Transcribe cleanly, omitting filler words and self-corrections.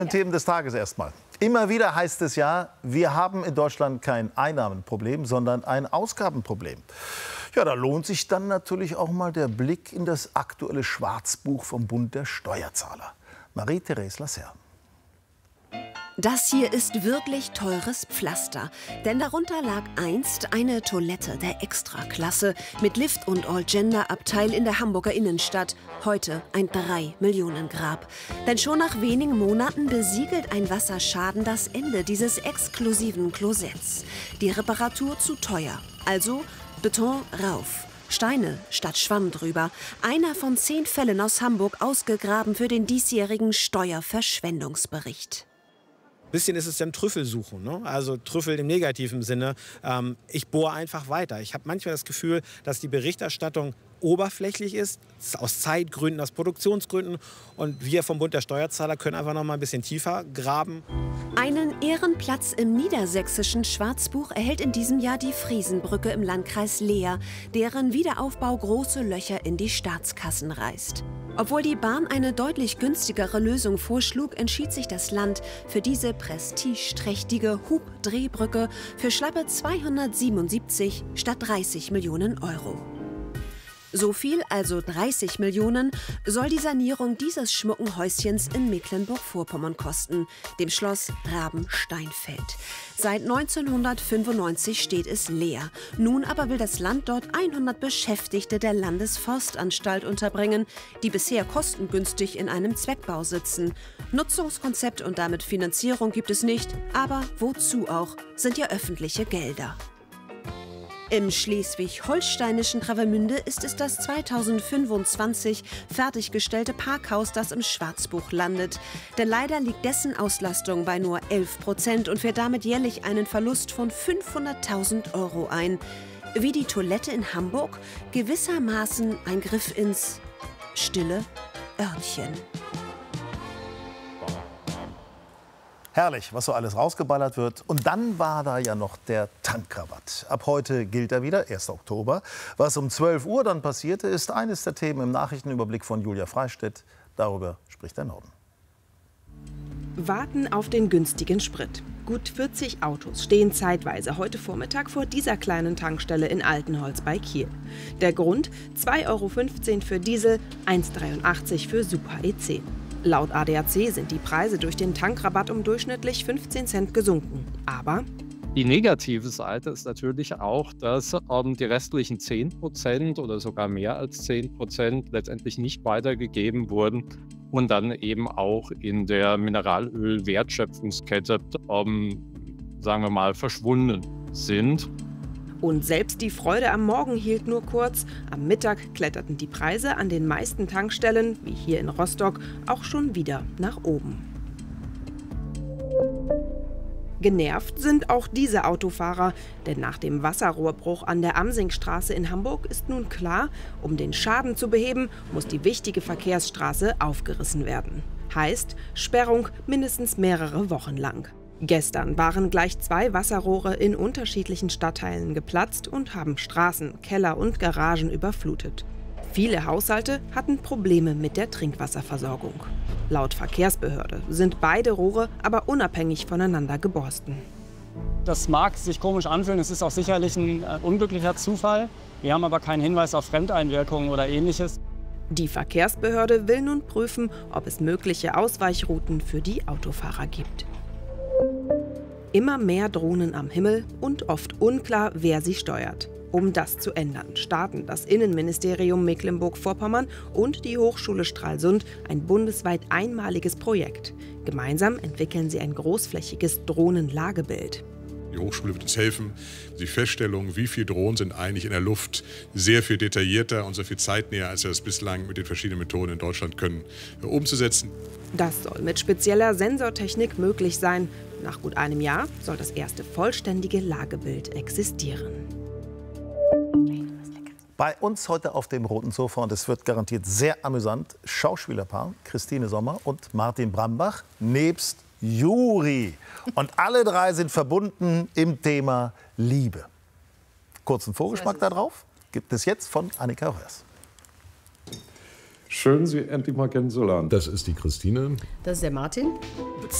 Themen des Tages erstmal. Immer wieder heißt es ja, wir haben in Deutschland kein Einnahmenproblem, sondern ein Ausgabenproblem. Ja, da lohnt sich dann natürlich auch mal der Blick in das aktuelle Schwarzbuch vom Bund der Steuerzahler. Marie-Therese Lasserre. Das hier ist wirklich teures Pflaster, denn darunter lag einst eine Toilette der Extraklasse mit Lift- und All-Gender-Abteil in der Hamburger Innenstadt. Heute ein 3-Millionen-Grab. Denn schon nach wenigen Monaten besiegelt ein Wasserschaden das Ende dieses exklusiven Klosetts. Die Reparatur zu teuer, also Beton rauf. Steine statt Schwamm drüber. Einer von 10 Fällen aus Hamburg ausgegraben für den diesjährigen Steuerverschwendungsbericht. Bisschen ist es dann Trüffelsuchen, ne? Also Trüffel im negativen Sinne. Ich bohre einfach weiter. Ich habe manchmal das Gefühl, dass die Berichterstattung oberflächlich ist, aus Zeitgründen, aus Produktionsgründen. Und wir vom Bund der Steuerzahler können einfach noch mal ein bisschen tiefer graben. Einen Ehrenplatz im niedersächsischen Schwarzbuch erhält in diesem Jahr die Friesenbrücke im Landkreis Leer, deren Wiederaufbau große Löcher in die Staatskassen reißt. Obwohl die Bahn eine deutlich günstigere Lösung vorschlug, entschied sich das Land für diese prestigeträchtige Hub-Drehbrücke für schlappe 277 statt 30 Millionen Euro. So viel, also 30 Millionen, soll die Sanierung dieses schmucken Häuschens in Mecklenburg-Vorpommern kosten, dem Schloss Rabensteinfeld. Seit 1995 steht es leer. Nun aber will das Land dort 100 Beschäftigte der Landesforstanstalt unterbringen, die bisher kostengünstig in einem Zweckbau sitzen. Nutzungskonzept und damit Finanzierung gibt es nicht, aber wozu auch, sind ja öffentliche Gelder. Im schleswig-holsteinischen Travemünde ist es das 2025 fertiggestellte Parkhaus, das im Schwarzbuch landet. Denn leider liegt dessen Auslastung bei nur 11% und fährt damit jährlich einen Verlust von 500.000 Euro ein. Wie die Toilette in Hamburg, gewissermaßen ein Griff ins stille Örtchen. Herrlich, was so alles rausgeballert wird. Und dann war da ja noch der Tankrabatt. Ab heute gilt er wieder, 1. Oktober. Was um 12 Uhr dann passierte, ist eines der Themen im Nachrichtenüberblick von Julia Freistedt. Darüber spricht der Norden. Warten auf den günstigen Sprit. Gut 40 Autos stehen zeitweise heute Vormittag vor dieser kleinen Tankstelle in Altenholz bei Kiel. Der Grund? 2,15 € für Diesel, 1,83 € für Super E10. Laut ADAC sind die Preise durch den Tankrabatt um durchschnittlich 15 Cent gesunken. Aber die negative Seite ist natürlich auch, dass die restlichen 10% oder sogar mehr als 10% letztendlich nicht weitergegeben wurden und dann eben auch in der Mineralöl-Wertschöpfungskette, sagen wir mal, verschwunden sind. Und selbst die Freude am Morgen hielt nur kurz. Am Mittag kletterten die Preise an den meisten Tankstellen, wie hier in Rostock, auch schon wieder nach oben. Genervt sind auch diese Autofahrer, denn nach dem Wasserrohrbruch an der Amsingstraße in Hamburg ist nun klar, um den Schaden zu beheben, muss die wichtige Verkehrsstraße aufgerissen werden. Heißt Sperrung mindestens mehrere Wochen lang. Gestern waren gleich 2 Wasserrohre in unterschiedlichen Stadtteilen geplatzt und haben Straßen, Keller und Garagen überflutet. Viele Haushalte hatten Probleme mit der Trinkwasserversorgung. Laut Verkehrsbehörde sind beide Rohre aber unabhängig voneinander geborsten. Das mag sich komisch anfühlen, es ist auch sicherlich ein unglücklicher Zufall. Wir haben aber keinen Hinweis auf Fremdeinwirkungen oder Ähnliches. Die Verkehrsbehörde will nun prüfen, ob es mögliche Ausweichrouten für die Autofahrer gibt. Immer mehr Drohnen am Himmel und oft unklar, wer sie steuert. Um das zu ändern, starten das Innenministerium Mecklenburg-Vorpommern und die Hochschule Stralsund ein bundesweit einmaliges Projekt. Gemeinsam entwickeln sie ein großflächiges Drohnenlagebild. Die Hochschule wird uns helfen, die Feststellung, wie viele Drohnen sind eigentlich in der Luft, sehr viel detaillierter und so viel zeitnäher, als wir das bislang mit den verschiedenen Methoden in Deutschland können, umzusetzen. Das soll mit spezieller Sensortechnik möglich sein. Nach gut einem Jahr soll das erste vollständige Lagebild existieren. Bei uns heute auf dem roten Sofa, und es wird garantiert sehr amüsant, Schauspielerpaar Christine Sommer und Martin Brambach nebst Juri. Und alle drei sind verbunden im Thema Liebe. Kurzen Vorgeschmack darauf gibt es jetzt von Annika Röhrs. Schön, Sie endlich mal kennenzulernen. Das ist die Christine. Das ist der Martin.